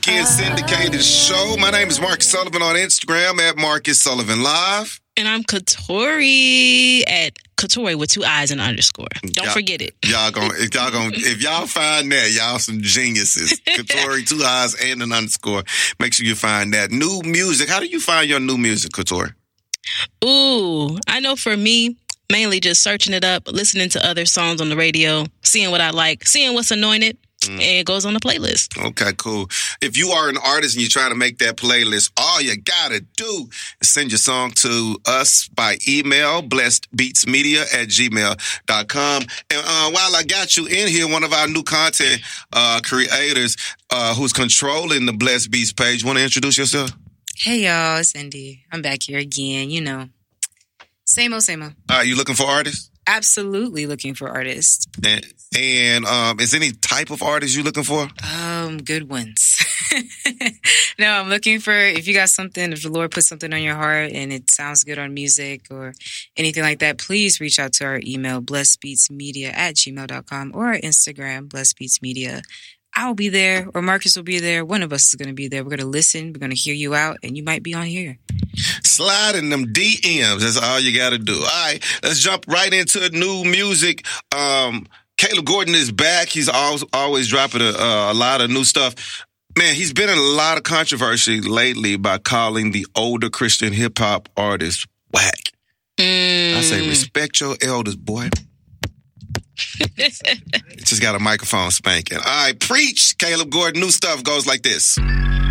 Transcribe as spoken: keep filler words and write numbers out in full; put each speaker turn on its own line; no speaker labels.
Again, syndicated show. My name is Marcus Sullivan on Instagram at Marcus Sullivan Live.
And I'm Katori at Katori with two eyes and underscore. Don't
y'all,
forget it.
Y'all gonna if y'all gonna if y'all find that, y'all some geniuses. Katori, two eyes and an underscore. Make sure you find that. New music. How do you find your new music, Katori?
Ooh, I know for me, mainly just searching it up, listening to other songs on the radio, seeing what I like, seeing what's anointed. Mm. And it goes on the playlist.
Okay, cool. If you are an artist and you're trying to make that playlist, all you gotta do is send your song to us by email, blessedbeatsmedia at gmail dot com. And uh, while I got you in here, one of our new content uh, creators uh, who's controlling the Blessed Beats page, want to introduce yourself?
Hey, y'all. It's Indy. I'm back here again. You know, same old, same old.
Are uh, you looking for artists?
Absolutely looking for artists.
And, and um, is any type of artist you looking for?
Um, good ones. No, I'm looking for, if you got something, if the Lord put something on your heart and it sounds good on music or anything like that, please reach out to our email, blessedbeatsmedia at gmail dot com, or our Instagram, blessedbeatsmedia. I'll be there, or Marcus will be there. One of us is going to be there. We're going to listen. We're going to hear you out, and you might be on here.
Slide in them D Ms. That's all you got to do. All right, let's jump right into new music. Um, Caleb Gordon is back. He's always, always dropping a, a lot of new stuff. Man, he's been in a lot of controversy lately by calling the older Christian hip-hop artists whack. Mm. I say, respect your elders, boy. Just got a microphone spanking. All right, preach, Caleb Gordon. New stuff goes like this.